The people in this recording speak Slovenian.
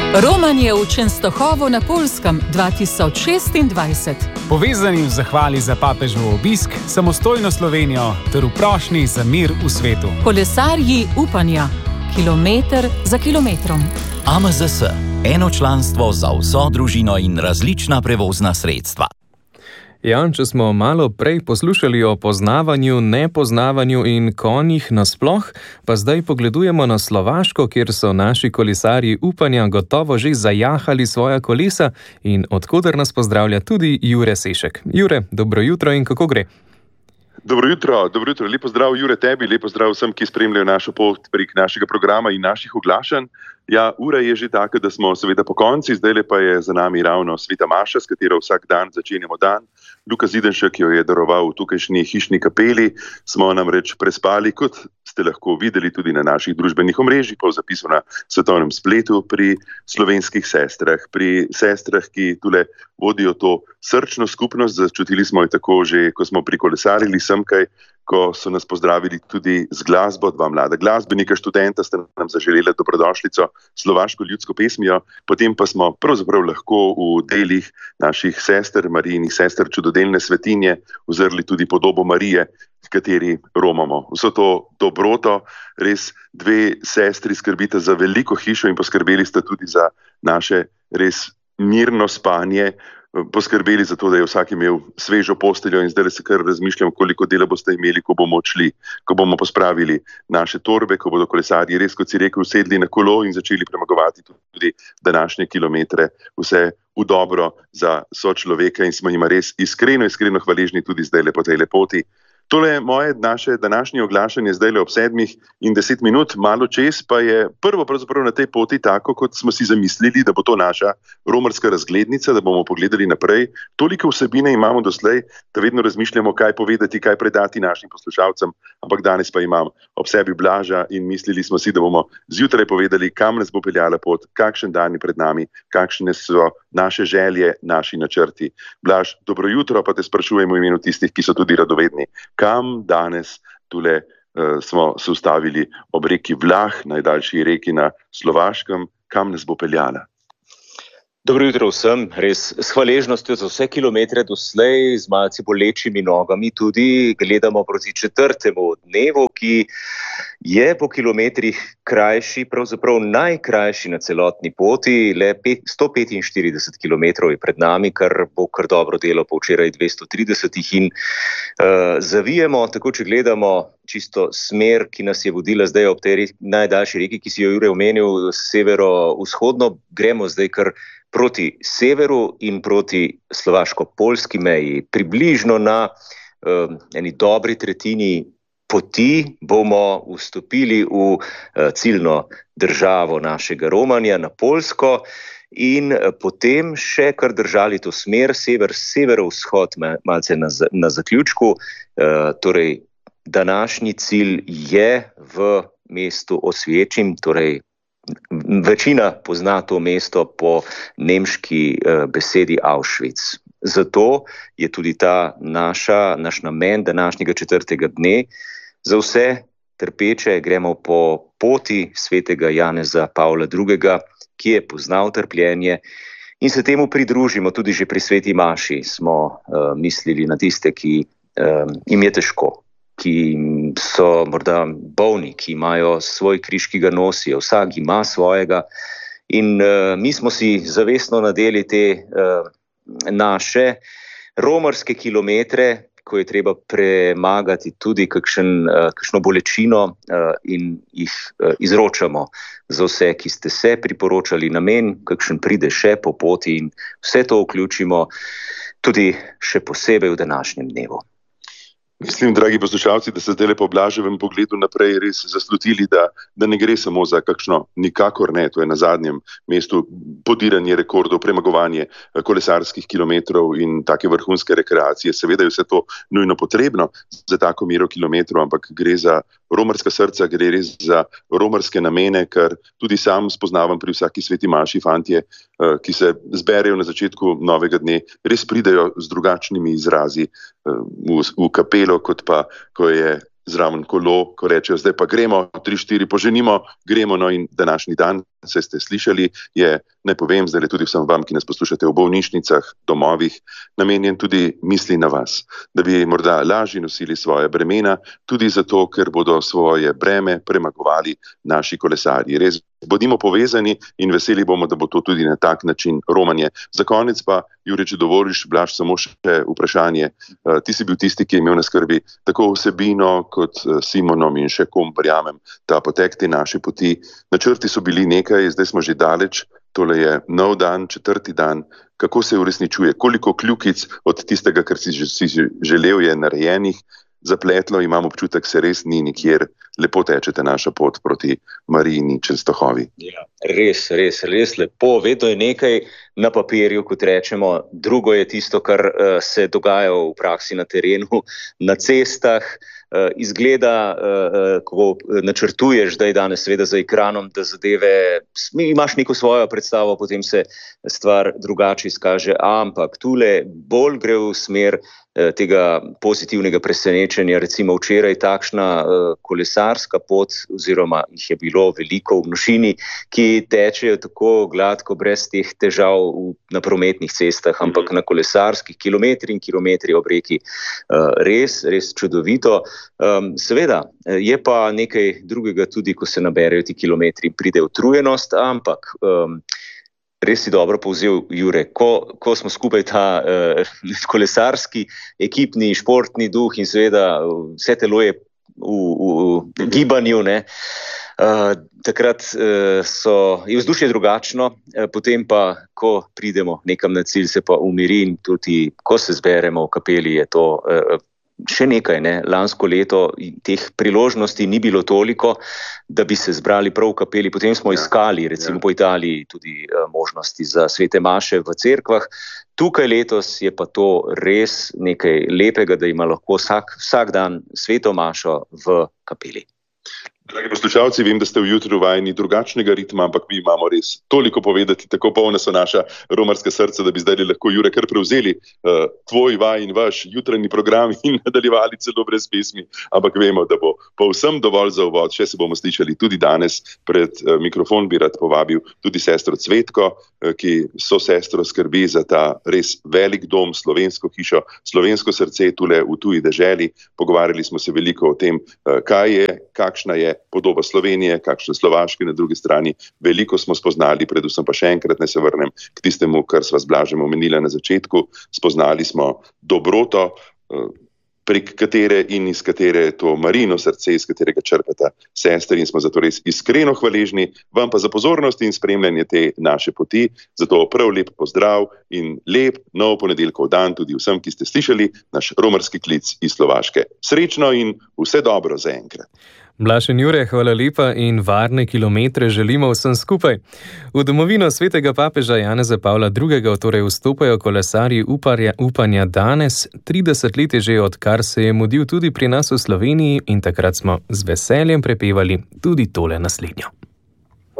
Romanje v Częstochowu na Poljskem 2026. Povezani v zahvali za papežev obisk, samostojno Slovenijo ter v prošnji za mir v svetu. Kolesarji upanja, kilometer za kilometrom. AMZS, eno članstvo za vso družino in različna prevozna sredstva. Ja, če smo malo prej poslušali o poznavanju, nepoznavanju in konjih nasploh, pa zdaj pogledujemo na Slovaško, kjer so naši kolesarji upanja gotovo že zajahali svoja kolesa in odkoder nas pozdravlja tudi Jure Sešek. Jure, dobro jutro in kako gre? Dobro jutro. Lep pozdrav Jure tebi, lep pozdrav vsem, ki spremljajo našo pot prek našega programa in naših oglašanj. Ja, ura je že taka, da smo seveda po konci, zdajle pa je za nami ravno sveta maša, s katero vsak dan začenjamo dan. Luka Zidenšek jo je daroval v tukajšnji hišni kapeli, smo namreč prespali, kot ste lahko videli tudi na naših družbenih omrežjih, po zapisu na svetovnem spletu, pri slovenskih sestrah, pri sestrah, ki tule vodijo to srčno skupnost. Začutili smo jo tako že, ko smo prikolesarili semkaj, ko so nas pozdravili tudi z glasbo, dva mlada glasbenika, študenta sta nam zaželela dobrodošlico slovaško ljudsko pesmijo, potem pa smo pravzaprav lahko v delih naših sester, Marijinih sester, čudodelne svetinje, uzrli tudi podobo Marije, kateri romamo. Vso to dobroto, res dve sestri skrbita za veliko hišo in poskrbeli sta tudi za naše res mirno spanje, poskrbeli za to, da je vsak imel svežo posteljo in zdaj se kar razmišljam, koliko dela boste imeli, ko bomo odšli, ko bomo pospravili naše torbe, ko bodo kolesarji res, kot si rekel, sedli na kolo in začeli premagovati tudi današnje kilometre, vse v dobro za sočloveka in smo jima res iskreno hvaležni tudi zdajle po tej lepoti. Tole naše današnje oglašanje zdajle ob 7:10, malo čez, pa je prvo pravzaprav na tej poti tako, kot smo si zamislili, da bo to naša romarska razglednica, da bomo pogledali naprej. Toliko vsebine imamo doslej, da vedno razmišljamo, kaj povedati, kaj predati našim poslušalcem, ampak danes pa imam ob sebi Blaža in mislili smo si, da bomo zjutraj povedali, kam nas bo peljala pot, kakšen dan je pred nami, kakšne so naše želje, naši načrti. Blaž, dobro jutro, pa te sprašujem v imenu tistih, ki so tudi radovedni. Kam danes tule smo se ustavili ob reki Vlah, najdaljši reki na Slovaškem, kam nas bo peljala? Dobro jutro vsem, res s hvaležnostjo za vse kilometre doslej, z malce bolečimi nogami tudi gledamo proti 4. dnevu, ki je po kilometrih krajši, pravzaprav najkrajši na celotni poti, le 145 kilometrov je pred nami, kar bo kar dobro delo po včeraj 230 in zavijemo, tako če gledamo čisto smer, ki nas je vodila zdaj ob tej najdaljši reki, ki si jo Jure omenil, severo-vzhodno, gremo zdaj kar proti severu in proti slovaško-poljski meji. Približno na eni dobri tretjini poti bomo vstopili v ciljno državo našega romanja, na Poljsko, in potem še kar držali to smer, sever-vzhod, malce na zaključku. Torej, današnji cilj je v mestu Osvječim, torej večina pozna to mesto po nemški besedi Auschwitz. Zato je tudi ta naš namen današnjega 4. dne. Za vse trpeče gremo po poti svetega Janeza Pavla II., ki je poznal trpljenje, in se temu pridružimo tudi že pri sveti maši. Smo mislili na tiste, ki jim je težko, ki so morda bolni, ki imajo svoj križ, ki ga nosijo, vsak ima svojega. In mi smo si zavestno nadeli te naše romarske kilometre, ko je treba premagati tudi kakšno bolečino in jih izročamo za vse, ki ste se priporočali namen, kakšen pride še po poti, in vse to vključimo tudi še posebej v današnjem dnevu. Mislim, dragi poslušalci, da se zdaj po Blaževem pogledu naprej res zaslutili, da ne gre samo za kakšno, nikakor ne, to je na zadnjem mestu podiranje rekordov, premagovanje kolesarskih kilometrov in take vrhunske rekreacije. Seveda je vse to nujno potrebno za tako mero kilometrov, ampak gre za romarska srca, gre res za romarske namene, kar tudi sam spoznavam pri vsaki sveti maši. Fantje, ki se zberejo na začetku novega dne, res pridejo z drugačnimi izrazi v kapelo, kot pa, ko je zraven kolo, ko rečejo, zdaj pa gremo, 3-4 poženimo, gremo, no, in današnji dan saj ste slišali, je, naj povem zdaj tudi vsem vam, ki nas poslušate v bolnišnicah, domovih, namenjen tudi misli na vas, da bi morda lažje nosili svoje bremena, tudi zato, ker bodo svoje breme premagovali naši kolesarji. Res, bodimo povezani in veseli bomo, da bo to tudi na tak način romanje. Za konec pa, Jure, če dovoliš, Blaž, samo še vprašanje. Ti si bil tisti, ki je imel na skrbi tako vsebino kot Simonom in še kom, verjamem, ta potek te naše poti. Načrti so bili nekaj, zdaj smo že daleč, tole je nov dan, 4. dan. Kako se uresničuje? Koliko kljukic od tistega, kar si želel, je narejenih? Zapletlo, imam občutek, se res ni nikjer, lepo tečete naša pot proti Marijini Čenstohovi. Ja, res lepo, vedno je nekaj na papirju, kot rečemo, drugo je tisto, kar se dogaja v praksi na terenu, na cestah. Izgleda, ko načrtuješ, da je danes seveda za ekranom, da zadeve, imaš neko svojo predstavo, potem se stvar drugače izkaže, ampak tule bolj gre v smer tega pozitivnega presenečenja. Recimo včeraj takšna kolesarska pot, oziroma jih je bilo veliko v množini, ki tečejo tako gladko, brez teh težav na prometnih cestah, ampak na kolesarskih kilometri in kilometri ob reki. Res čudovito. Seveda, je pa nekaj drugega tudi, ko se naberejo ti kilometri, pride utrujenost, ampak res si dobro povzel, Jure, ko smo skupaj ta kolesarski, ekipni, športni duh in seveda vse telo je v gibanju, ne? Takrat je vzdušje drugačno, potem pa, ko pridemo nekam na cilj, se pa umiri in tudi, ko se zberemo v kapeli, je to še nekaj, ne? Lansko leto teh priložnosti ni bilo toliko, da bi se zbrali prav v kapeli. Potem smo iskali, recimo po Italiji, tudi možnosti za svete maše v cerkvah. Tukaj letos je pa to res nekaj lepega, da ima lahko vsak dan sveto mašo v kapeli. Dragi poslušalci, vem, da ste v jutru vajeni drugačnega ritma, ampak mi imamo res toliko povedati, tako polna so naša romarska srca, da bi zdaj lahko, Jure, kar prevzeli tvoj vaj in vaš jutranji program in nadaljevali celo brez pesmi, ampak vemo, da bo povsem dovolj za uvod. Še se bomo slišali tudi danes. Pred mikrofon bi rad povabil tudi sestro Cvetko, ki so sestro skrbi za ta res velik dom, slovensko hišo, slovensko srce tule v tuji deželi. Pogovarjali smo se veliko o tem, kakšna je podoba Slovenije, kakšne Slovaške na drugi strani. Veliko smo spoznali, predvsem pa še enkrat naj se vrnem k tistemu, kar sva z Blažem omenila na začetku. Spoznali smo dobroto, prek katere in iz katere je to Marijino srce, iz katerega črpata sestri, in smo zato res iskreno hvaležni. Vam pa za pozornost in spremljanje te naše poti. Zato prav lep pozdrav in lep nov ponedeljkov dan tudi vsem, ki ste slišali naš romarski klic iz Slovaške. Srečno in vse dobro za enkrat. Blaž in Jure, hvala lepa in varne kilometre želimo vsem skupaj. V domovino svetega papeža Janeza Pavla II. Torej vstopajo kolesarji upanja danes. 30 let je že, odkar se je mudil tudi pri nas v Sloveniji, in takrat smo z veseljem prepevali tudi tole naslednjo.